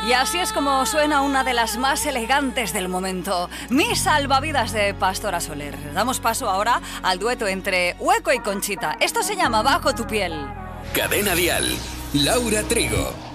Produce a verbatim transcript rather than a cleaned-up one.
Y así es como suena una de las más elegantes del momento, Mi salvavidas de Pastora Soler. Damos paso ahora al dueto entre Hueco y Conchita. Esto se llama Bajo tu piel. Cadena Dial, Laura Trigo.